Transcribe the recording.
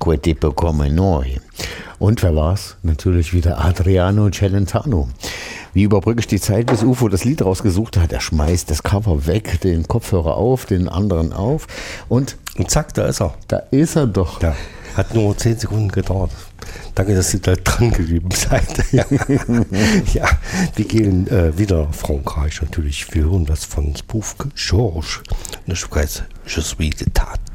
Acque tipo come noi. Und wer war's? Natürlich wieder Adriano Celentano. Wie überbrücke ich die Zeit, bis UFO das Lied rausgesucht hat? Er schmeißt das Cover weg, den Kopfhörer auf, den anderen auf und zack, da ist er. Da ist er doch. Ja, hat nur 10 Sekunden gedauert. Danke, dass ihr da dran geblieben seid. Ja, wir gehen wieder Frankreich natürlich. Wir hören was von Spoof George. Und das heißt Je suis de Tat.